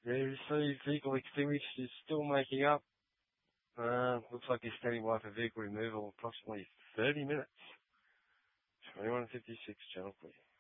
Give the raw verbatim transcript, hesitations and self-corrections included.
Yeah, received vehicle extinguished is still making up. Uh, looks like you're standing by for vehicle removal approximately thirty minutes. twenty-one fifty-six, Channel Clear.